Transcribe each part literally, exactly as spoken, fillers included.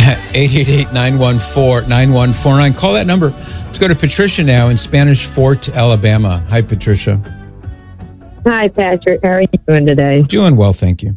eight eight eight, nine one four, nine one four nine. Call that number. Let's go to Patricia now in Spanish Fort, Alabama. Hi, Patricia. Hi, Patrick. How are you doing today? Doing well, thank you.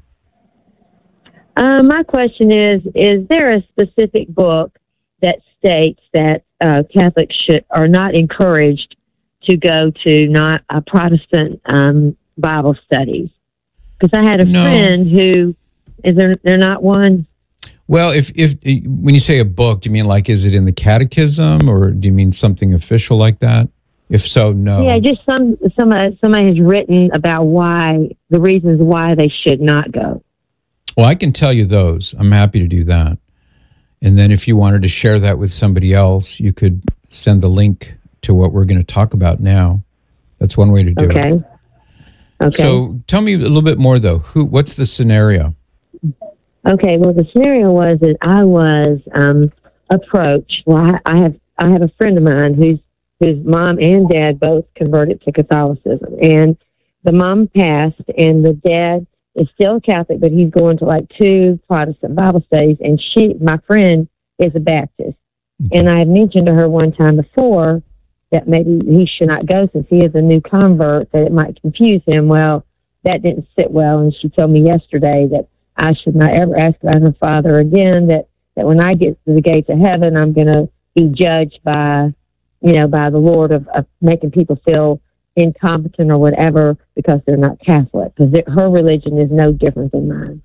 Uh, my question is, is there a specific book that states that uh, Catholics should are not encouraged to go to not uh, Protestant um, Bible studies? Because I had a No. friend who, is there, there not one? Well, if if when you say a book, do you mean like, is it in the catechism, or do you mean something official like that? If so, no. Yeah, just some somebody somebody has written about why the reasons why they should not go. Well, I can tell you those. I'm happy to do that. And then if you wanted to share that with somebody else, you could send the link to what we're going to talk about now. That's one way to do Okay. it. Okay. So tell me a little bit more, though. Who? What's the scenario? Okay, well, the scenario was that I was um, approached. Well, I, I have I have a friend of mine whose whose mom and dad both converted to Catholicism, and the mom passed, and the dad is still a Catholic, but he's going to like two Protestant Bible studies, and she, my friend, is a Baptist, Okay. and I had mentioned to her one time before that maybe he should not go since he is a new convert, that it might confuse him. Well, that didn't sit well, and she told me yesterday that I should not ever ask about her father again, that, that when I get to the gates of heaven, I'm going to be judged by, you know, by the Lord of, of making people feel incompetent or whatever because they're not Catholic, because her religion is no different than mine.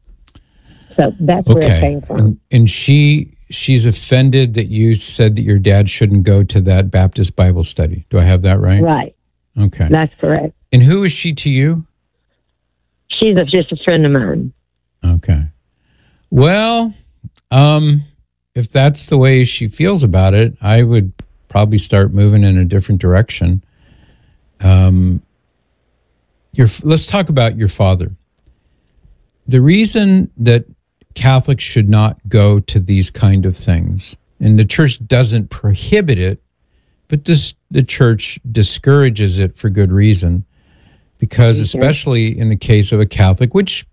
So that's where it came from. And, and she she's offended that you said that your dad shouldn't go to that Baptist Bible study. Do I have that right? Right. Okay. That's correct. And who is she to you? She's a, just a friend of mine. Okay. Well, um, if that's the way she feels about it, I would probably start moving in a different direction. Um, your, let's talk about your father. The reason that Catholics should not go to these kind of things, and the church doesn't prohibit it, but this, the church discourages it for good reason, because especially in the case of a Catholic, which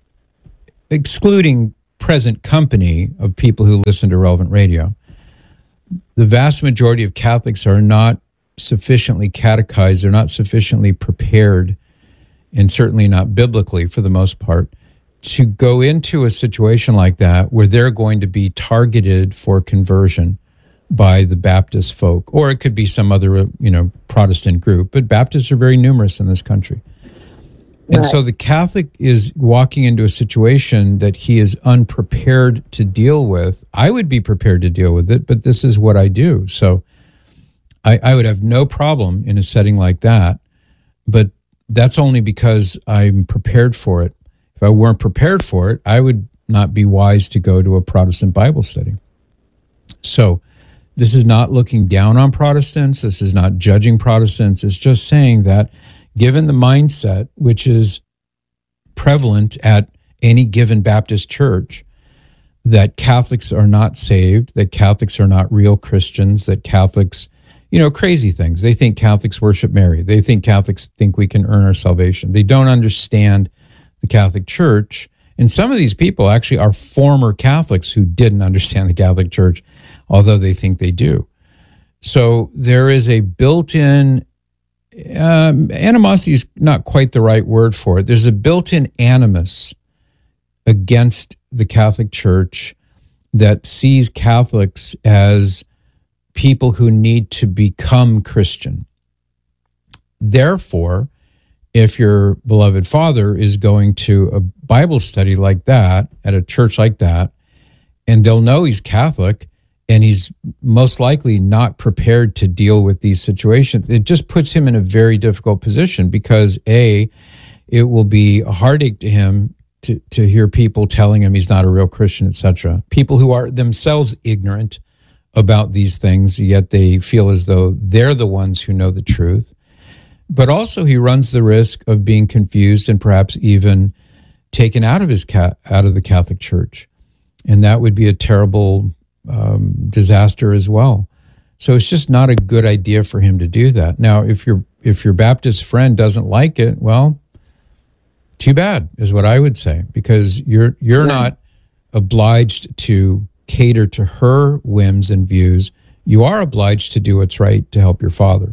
excluding present company of people who listen to Relevant Radio, the vast majority of Catholics are not sufficiently catechized, they're not sufficiently prepared, and certainly not biblically for the most part, to go into a situation like that where they're going to be targeted for conversion by the Baptist folk, or it could be some other, you know, Protestant group, but Baptists are very numerous in this country. And Right. so the Catholic is walking into a situation that he is unprepared to deal with. I would be prepared to deal with it, but this is what I do. So I, I would have no problem in a setting like that, but that's only because I'm prepared for it. If I weren't prepared for it, I would not be wise to go to a Protestant Bible study. So this is not looking down on Protestants. This is not judging Protestants. It's just saying that given the mindset, which is prevalent at any given Baptist church, that Catholics are not saved, that Catholics are not real Christians, that Catholics, you know, crazy things. They think Catholics worship Mary. They think Catholics think we can earn our salvation. They don't understand the Catholic Church. And some of these people actually are former Catholics who didn't understand the Catholic Church, although they think they do. So there is a built-in Um, animosity is not quite the right word for it. There's a built-in animus against the Catholic Church that sees Catholics as people who need to become Christian. Therefore, if your beloved father is going to a Bible study like that, at a church like that, and they'll know he's Catholic, and he's most likely not prepared to deal with these situations, it just puts him in a very difficult position because, A, it will be a heartache to him to, to hear people telling him he's not a real Christian, et cetera. People who are themselves ignorant about these things, yet they feel as though they're the ones who know the truth. But also he runs the risk of being confused and perhaps even taken out of his ca- out of the Catholic Church. And that would be a terrible Um, disaster as well. So it's just not a good idea for him to do that. Now, if your if your Baptist friend doesn't like it, well, too bad is what I would say, because you're you're Right. not obliged to cater to her whims and views, you are obliged to do what's right to help your father.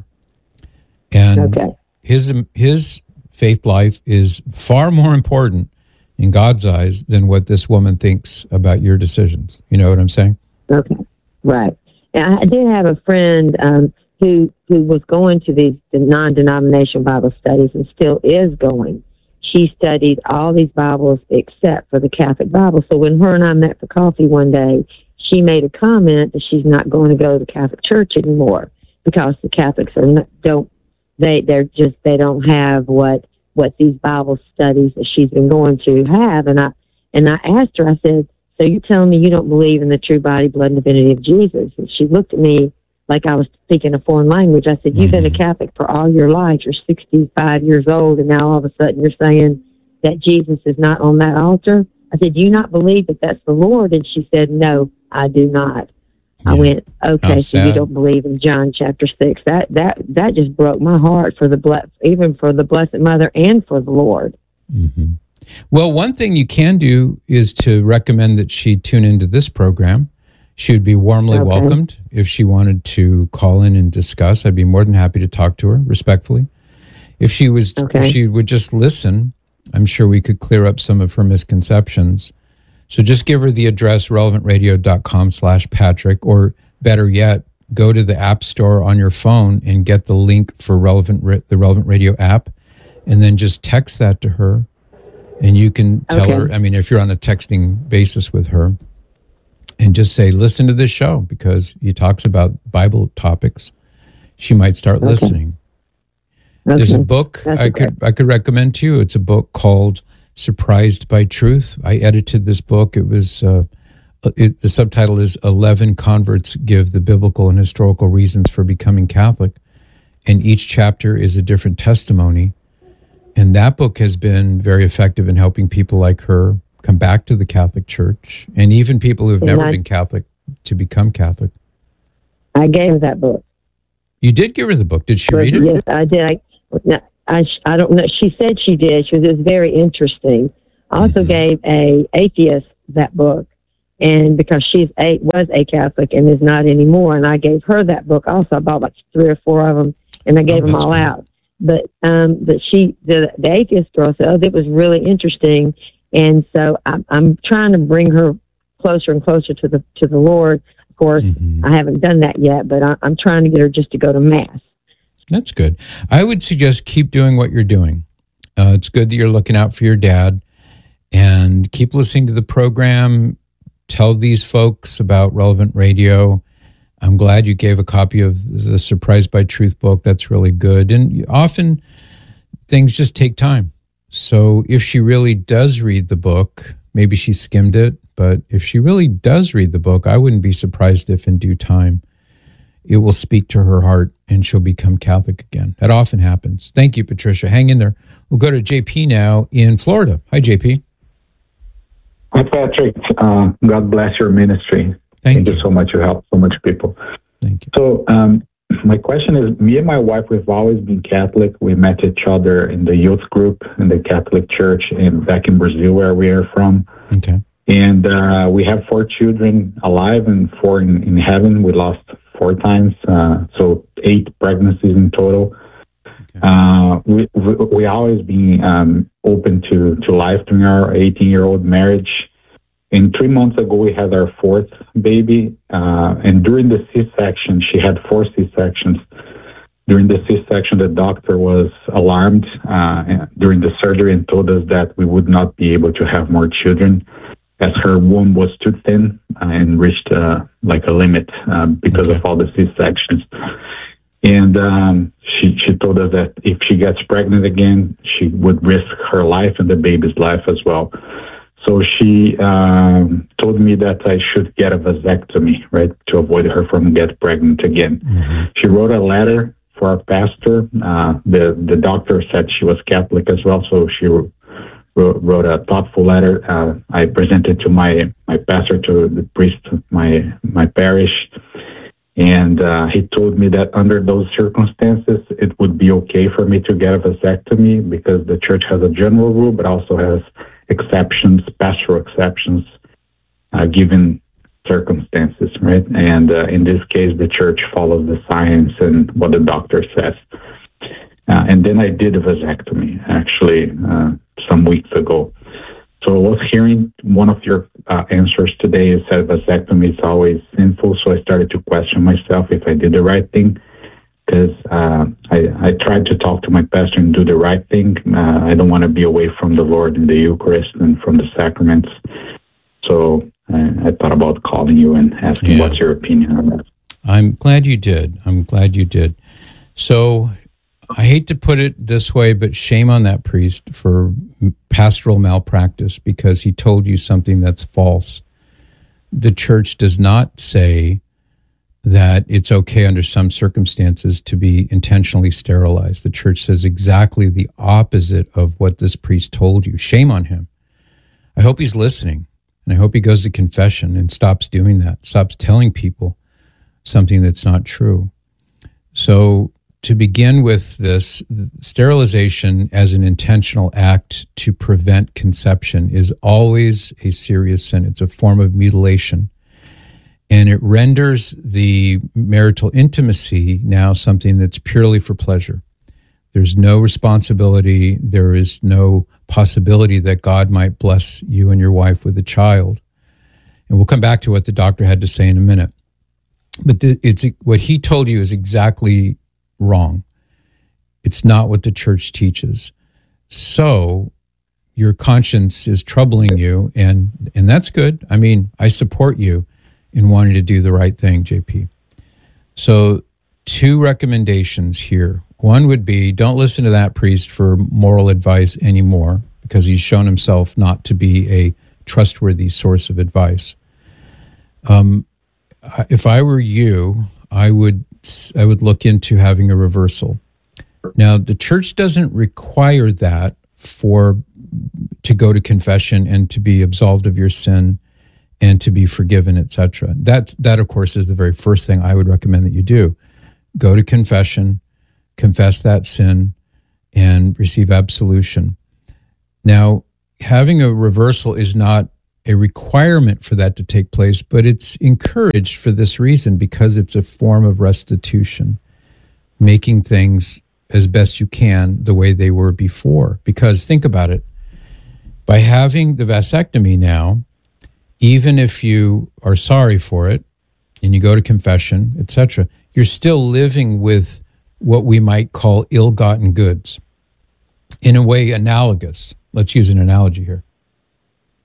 And Okay. his his faith life is far more important in God's eyes than what this woman thinks about your decisions. You know what I'm saying? Okay. Right. And I did have a friend um, who who was going to these non-denominational Bible studies and still is going. She studied all these Bibles except for the Catholic Bible. So when her and I met for coffee one day, she made a comment that she's not going to go to the Catholic Church anymore because the Catholics are not, don't they they're just they don't have what what these Bible studies that she's been going to have. And I and I asked her, I said, so you're telling me you don't believe in the true body, blood, and divinity of Jesus? And she looked at me like I was speaking a foreign language. I said, you've been a Catholic for all your life. You're sixty-five years old, and now all of a sudden you're saying that Jesus is not on that altar? I said, do you not believe that that's the Lord? And she said, no, I do not. Yeah. I went, okay, so you don't believe in John chapter six. That that that just broke my heart for the ble- even for the Blessed Mother and for the Lord. Mm-hmm. Well, one thing you can do is to recommend that she tune into this program. She would be warmly okay. welcomed if she wanted to call in and discuss. I'd be more than happy to talk to her respectfully. If she was, okay. if she would just listen, I'm sure we could clear up some of her misconceptions. So just give her the address, relevantradio.com slash Patrick, or better yet, go to the App Store on your phone and get the link for Relevant, the Relevant Radio app, and then just text that to her. And you can tell okay. her, I mean, if you're on a texting basis with her, and just say, listen to this show because he talks about Bible topics. She might start okay. listening. Okay. There's a book That's I could I could recommend to you. It's a book called Surprised by Truth. I edited this book. It was uh, it, the subtitle is eleven Converts Give the Biblical and Historical Reasons for Becoming Catholic. And each chapter is a different testimony. And that book has been very effective in helping people like her come back to the Catholic Church, and even people who have never I, been Catholic to become Catholic. I gave her that book. You did give her the book. Did she but, read it? Yes, I did. I, I, I don't know. She said she did. She was, it was very interesting. I also mm-hmm. gave a atheist that book, and because she's a, was a Catholic and is not anymore, and I gave her that book also. I bought like three or four of them, and I gave oh, them all good. out. But um, but she, the, the atheist girl said, oh, that was really interesting. And so I'm, I'm trying to bring her closer and closer to the to the Lord. Of course, mm-hmm. I haven't done that yet, but I, I'm trying to get her just to go to Mass. That's good. I would suggest keep doing what you're doing. Uh, it's good that you're looking out for your dad, and keep listening to the program. Tell these folks about Relevant Radio. I'm glad you gave a copy of the Surprised by Truth book. That's really good. And often things just take time. So if she really does read the book, maybe she skimmed it, but if she really does read the book, I wouldn't be surprised if in due time it will speak to her heart and she'll become Catholic again. That often happens. Thank you, Patricia. Hang in there. We'll go to J P now in Florida. Hi, J P. Hi, Patrick. Uh, God bless your ministry. Thank, Thank you. you so much. You help so much people. Thank you. So, um, my question is, me and my wife, we've always been Catholic. We met each other in the youth group in the Catholic Church in back in Brazil, where we are from. Okay. And uh, we have four children alive and four in, in heaven. We lost four times, uh, so eight pregnancies in total. Okay. Uh, we, we we always been um, open to, to life during our eighteen-year-old marriage. And three months ago, we had our fourth baby. Uh, and during the C-section, she had four C-sections. During the C-section, the doctor was alarmed uh, during the surgery and told us that we would not be able to have more children, as her womb was too thin uh, and reached uh, like a limit uh, because okay. of all the C-sections. And um, she, she told us that if she gets pregnant again, she would risk her life and the baby's life as well. So she um, told me that I should get a vasectomy, right, to avoid her from getting pregnant again. Mm-hmm. She wrote a letter for our pastor. Uh, the the doctor said she was Catholic as well, so she wrote, wrote a thoughtful letter. Uh, I presented to my, my pastor, to the priest of my my parish, and uh, he told me that under those circumstances, it would be okay for me to get a vasectomy because the church has a general rule, but also has exceptions, pastoral exceptions, uh, given circumstances, right? And uh, in this case, the church follows the science and what the doctor says. Uh, and then I did a vasectomy, actually, uh, some weeks ago. So I was hearing one of your uh, answers today. You said vasectomy is always sinful. So I started to question myself if I did the right thing, because uh, I, I tried to talk to my pastor and do the right thing. Uh, I don't want to be away from the Lord in the Eucharist and from the sacraments. So I, I thought about calling you and asking yeah. what's your opinion on that. I'm glad you did. I'm glad you did. So I hate to put it this way, but shame on that priest for pastoral malpractice, because he told you something that's false. The church does not say that it's okay under some circumstances to be intentionally sterilized. The church says exactly the opposite of what this priest told you. Shame on him. I hope he's listening, and I hope he goes to confession and stops doing that, stops telling people something that's not true. So to begin with, this sterilization as an intentional act to prevent conception is always a serious sin. It's a form of mutilation. And it renders the marital intimacy now something that's purely for pleasure. There's no responsibility. There is no possibility that God might bless you and your wife with a child. And we'll come back to what the doctor had to say in a minute. But the, it's what he told you is exactly wrong. It's not what the church teaches. So your conscience is troubling you, and and that's good. I mean, I support you in wanting to do the right thing, J P. So two recommendations here. One would be, don't listen to that priest for moral advice anymore, because he's shown himself not to be a trustworthy source of advice. Um, if I were you, I would I would look into having a reversal. Now, the church doesn't require that for to go to confession and to be absolved of your sin and to be forgiven, et cetera. That, that, of course, is the very first thing I would recommend that you do. Go to confession, confess that sin, and receive absolution. Now, having a reversal is not a requirement for that to take place, but it's encouraged for this reason, because it's a form of restitution, making things as best you can the way they were before. Because think about it, by having the vasectomy now, even if you are sorry for it and you go to confession, et cetera, you're still living with what we might call ill-gotten goods. In a way analogous, let's use an analogy here.